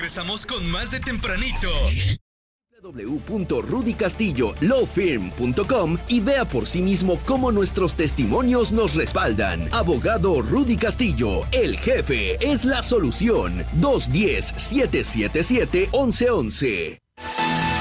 Regresamos con más de Tempranito. www.rudycastillolawfirm.com y vea por sí mismo cómo nuestros testimonios nos respaldan. Abogado Rudy Castillo, el jefe es la solución. 210-777-1111.